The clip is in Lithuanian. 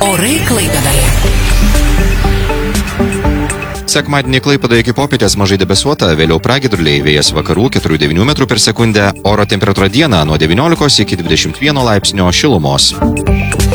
Orai Klaipėdoje. Sekmadienį Klaipėdoje iki popietės mažai debesuota, vėliau pragiedruliai, vėjas vakarų 4,9 m per sekundę, oro temperatūra dieną nuo 19 iki 21 laipsnio šilumos.